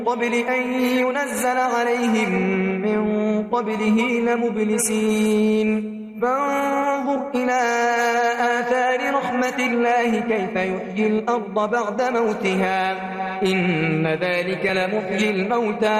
قبل أن ينزل عليهم من قبله لمبلسين فانظر إلى آثار رحمة الله كيف يحيي الأرض بعد موتها إن ذلك لمحيي الموتى